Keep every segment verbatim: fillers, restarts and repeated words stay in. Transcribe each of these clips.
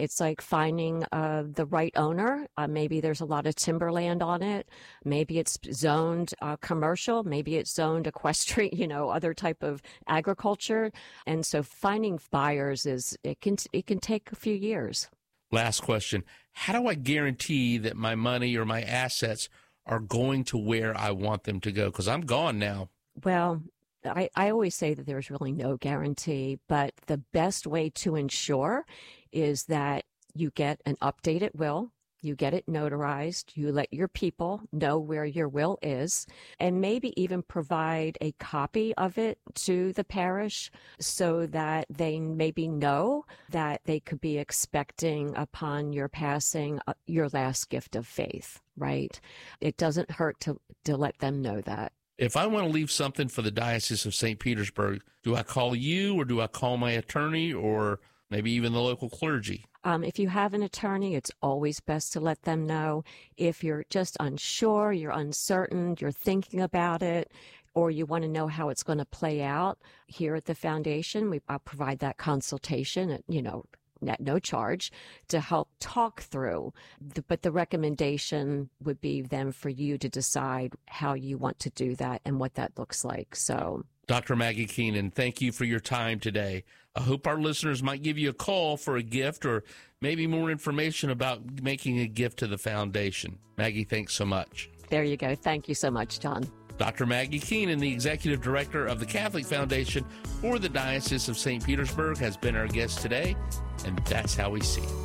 It's like finding uh, the right owner. Uh, maybe there's a lot of timberland on it. Maybe it's zoned uh, commercial. Maybe it's zoned equestrian, you know, other type of agriculture. And so finding buyers is, it can, it can take a few years. Last question. How do I guarantee that my money or my assets are going to where I want them to go? Because I'm gone now. Well, I, I always say that there's really no guarantee, but the best way to ensure is that you get an updated will, you get it notarized, you let your people know where your will is, and maybe even provide a copy of it to the parish so that they maybe know that they could be expecting upon your passing uh, your last gift of faith, right? It doesn't hurt to, to let them know that. If I want to leave something for the Diocese of Saint Petersburg, do I call you or do I call my attorney or maybe even the local clergy? Um, if you have an attorney, it's always best to let them know. If you're just unsure, you're uncertain, you're thinking about it, or you want to know how it's going to play out here at the foundation, we I'll provide that consultation at, you know, at no charge to help talk through. But the recommendation would be then for you to decide how you want to do that and what that looks like. So, Doctor Maggie Keenan, thank you for your time today. I hope our listeners might give you a call for a gift or maybe more information about making a gift to the foundation. Maggie, thanks so much. There you go. Thank you so much, John. Doctor Maggie Keenan, the Executive Director of the Catholic Foundation for the Diocese of Saint Petersburg, has been our guest today, and that's how we see it.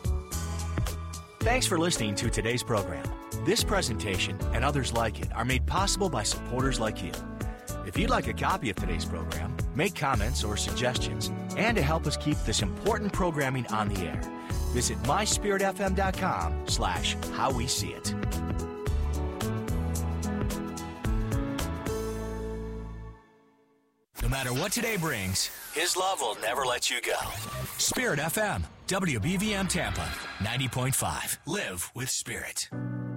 Thanks for listening to today's program. This presentation and others like it are made possible by supporters like you. If you'd like a copy of today's program, make comments or suggestions, and to help us keep this important programming on the air, visit my spirit f m dot com slash how we see it. No matter what today brings, His love will never let you go. Spirit F M, W B V M Tampa, ninety point five. Live with Spirit.